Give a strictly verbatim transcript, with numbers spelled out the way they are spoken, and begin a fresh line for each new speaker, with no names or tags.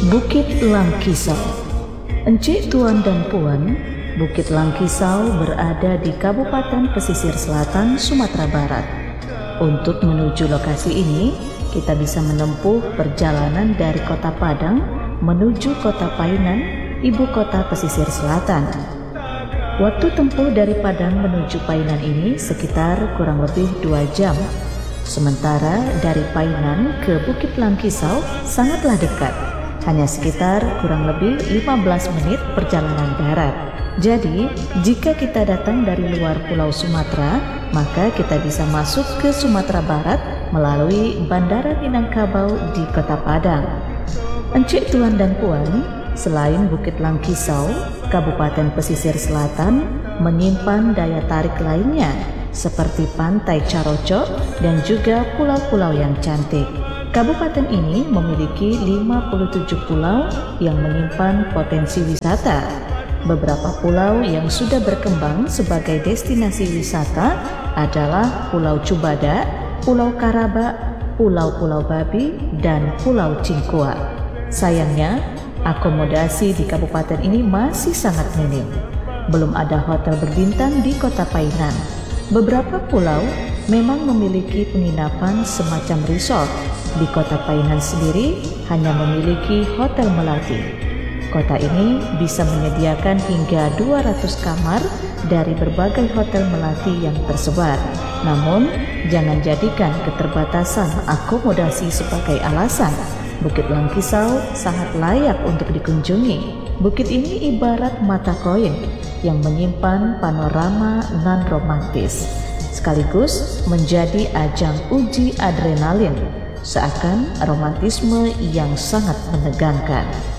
Bukit Langkisau. Encik, Tuan dan Puan, Bukit Langkisau berada di Kabupaten Pesisir Selatan, Sumatera Barat. Untuk menuju lokasi ini, kita bisa menempuh perjalanan dari Kota Padang menuju Kota Painan, ibu kota pesisir selatan. Waktu tempuh dari Padang menuju Painan ini sekitar kurang lebih dua jam. Sementara dari Painan ke Bukit Langkisau sangatlah dekat, hanya sekitar kurang lebih lima belas menit perjalanan darat. Jadi, jika kita datang dari luar Pulau Sumatera, maka kita bisa masuk ke Sumatera Barat melalui Bandara Minangkabau di Kota Padang. Encik, Tuan dan Puan, selain Bukit Langkisau, Kabupaten Pesisir Selatan menyimpan daya tarik lainnya seperti Pantai Carocok dan juga pulau-pulau yang cantik. Kabupaten ini memiliki lima puluh tujuh pulau yang menyimpan potensi wisata. Beberapa pulau yang sudah berkembang sebagai destinasi wisata adalah Pulau Cubada, Pulau Karaba, Pulau-Pulau Babi, dan Pulau Cingkua. Sayangnya, akomodasi di kabupaten ini masih sangat minim. Belum ada hotel berbintang di Kota Painan. Beberapa pulau memang memiliki penginapan semacam resort. Di Kota Painan sendiri hanya memiliki hotel melati. Kota ini bisa menyediakan hingga dua ratus kamar dari berbagai hotel melati yang tersebar. Namun, jangan jadikan keterbatasan akomodasi sebagai alasan. Bukit Langkisau sangat layak untuk dikunjungi. Bukit ini ibarat mata koin yang menyimpan panorama non-romantis, sekaligus menjadi ajang uji adrenalin, seakan romantisme yang sangat menegangkan.